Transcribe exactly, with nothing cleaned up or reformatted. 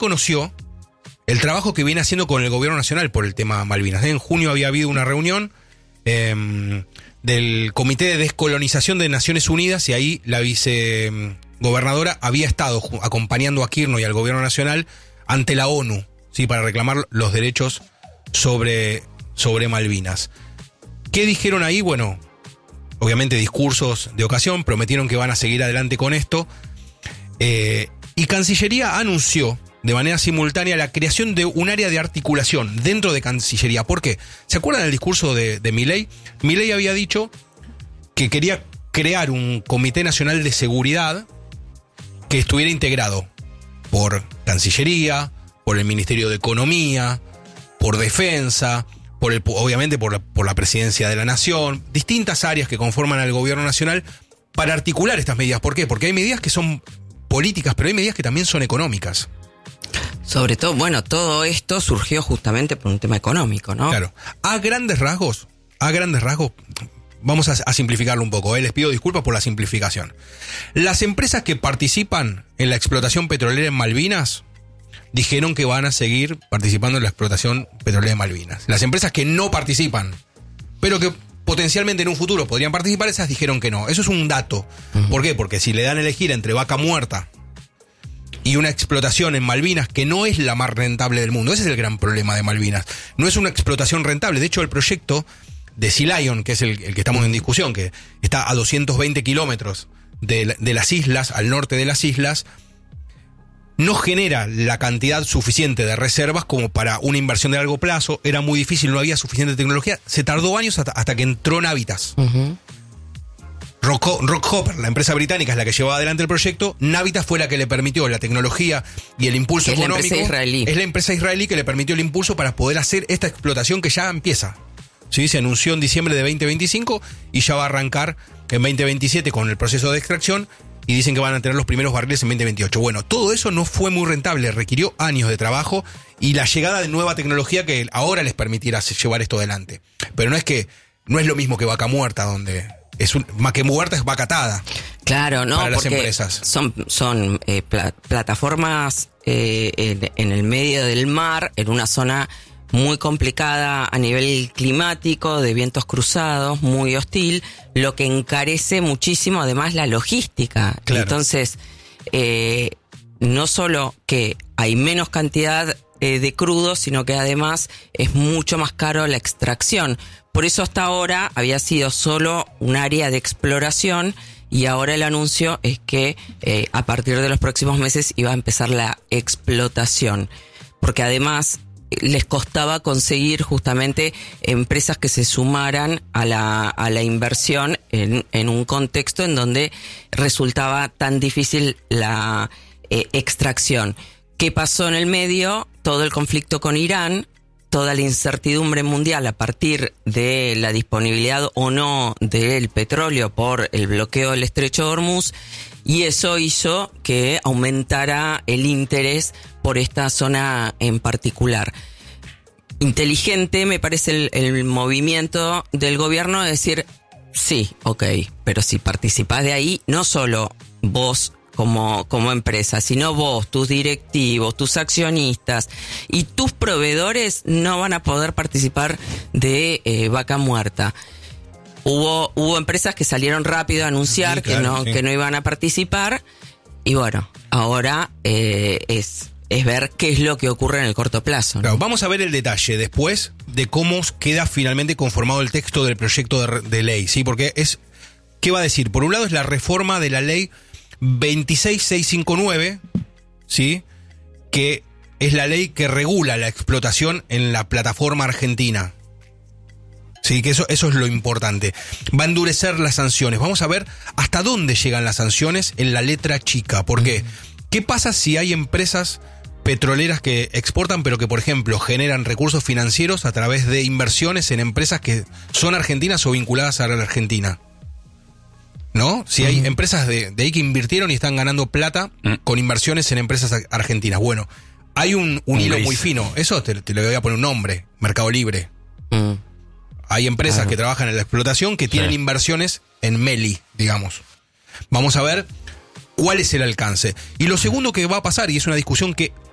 reconoció el trabajo que viene haciendo con el gobierno nacional por el tema Malvinas. En junio había habido una reunión eh, del Comité de Descolonización de Naciones Unidas y ahí la vicegobernadora había estado acompañando a Kirchner y al gobierno nacional ante la ONU, ¿sí? Para reclamar los derechos sobre, sobre Malvinas. ¿Qué dijeron ahí? Bueno, obviamente discursos de ocasión, prometieron que van a seguir adelante con esto. Eh, y Cancillería anunció de manera simultánea la creación de un área de articulación dentro de Cancillería. ¿Por qué? ¿Se acuerdan del discurso de, de Milei? Milei había dicho que quería crear un Comité Nacional de Seguridad que estuviera integrado por Cancillería, por el Ministerio de Economía, por Defensa, por el, obviamente por la, por la Presidencia de la Nación, distintas áreas que conforman al Gobierno Nacional para articular estas medidas. ¿Por qué? Porque hay medidas que son políticas, pero hay medidas que también son económicas. Sobre todo, bueno, todo esto surgió justamente por un tema económico, ¿no? Claro. A grandes rasgos, a grandes rasgos, vamos a, a simplificarlo un poco, ¿eh? Les pido disculpas por la simplificación. Las empresas que participan en la explotación petrolera en Malvinas dijeron que van a seguir participando en la explotación petrolera en Malvinas. Las empresas que no participan, pero que potencialmente en un futuro podrían participar, esas dijeron que no. Eso es un dato. Uh-huh. ¿Por qué? Porque si le dan a elegir entre vaca muerta y una explotación en Malvinas que no es la más rentable del mundo. Ese es el gran problema de Malvinas. No es una explotación rentable. De hecho, el proyecto de Sea Lion, que es el, el que estamos en discusión, que está a doscientos veinte kilómetros de, de las islas, al norte de las islas, no genera la cantidad suficiente de reservas como para una inversión de largo plazo. Era muy difícil, no había suficiente tecnología. Se tardó años hasta, hasta que entró Navitas. Uh-huh. Rock, Rockhopper, la empresa británica, es la que llevaba adelante el proyecto. Navitas fue la que le permitió la tecnología y el impulso es económico. La empresa israelí. Es la empresa israelí que le permitió el impulso para poder hacer esta explotación que ya empieza. ¿Sí? Se anunció en diciembre de veinte veinticinco y ya va a arrancar en veinte veintisiete con el proceso de extracción y dicen que van a tener los primeros barriles en veinte veintiocho. Bueno, todo eso no fue muy rentable, requirió años de trabajo y la llegada de nueva tecnología que ahora les permitirá llevar esto adelante. Pero no es que no es lo mismo que vaca muerta, donde es un, más que muerta es vaca atada. Claro, no, para las porque empresas. son son eh, pla- plataformas eh, en, en el medio del mar, en una zona muy complicada a nivel climático, de vientos cruzados, muy hostil, lo que encarece muchísimo además la logística. Claro. Entonces, eh, no solo que hay menos cantidad eh, de crudo, sino que además es mucho más caro la extracción. Por eso hasta ahora había sido solo un área de exploración y ahora el anuncio es que eh, a partir de los próximos meses iba a empezar la explotación. Porque además les costaba conseguir justamente empresas que se sumaran a la, a la inversión en, en un contexto en donde resultaba tan difícil la eh, extracción. ¿Qué pasó en el medio? Todo el conflicto con Irán, toda la incertidumbre mundial a partir de la disponibilidad o no del petróleo por el bloqueo del estrecho de Hormuz, y eso hizo que aumentara el interés por esta zona en particular. Inteligente me parece el, el movimiento del gobierno de decir, sí, ok, pero si participás de ahí, no solo vos como, como empresa, sino vos, tus directivos, tus accionistas y tus proveedores no van a poder participar de eh, vaca muerta. Hubo, hubo empresas que salieron rápido a anunciar sí, claro, que no, sí. que no iban a participar y bueno, ahora eh, es, es ver qué es lo que ocurre en el corto plazo, ¿no? Claro, vamos a ver el detalle después de cómo queda finalmente conformado el texto del proyecto de, de ley, ¿sí? Porque es, ¿qué va a decir? Por un lado es la reforma de la ley veintiséis mil seiscientos cincuenta y nueve, ¿sí? Que es la ley que regula la explotación en la plataforma argentina. Sí, que eso, eso es lo importante. Va a endurecer las sanciones. Vamos a ver hasta dónde llegan las sanciones en la letra chica. ¿Por qué? ¿Qué pasa si hay empresas petroleras que exportan, pero que, por ejemplo, generan recursos financieros a través de inversiones en empresas que son argentinas o vinculadas a la Argentina? ¿No? Si hay uh-huh. empresas de, de ahí que invirtieron y están ganando plata uh-huh. con inversiones en empresas argentinas. Bueno, hay un, un, un hilo muy fino. Eso te, te le voy a poner un nombre. Mercado Libre. Uh-huh. Hay empresas claro. que trabajan en la explotación que tienen sí. inversiones en Meli, digamos. Vamos a ver cuál es el alcance. Y lo segundo que va a pasar, y es una discusión que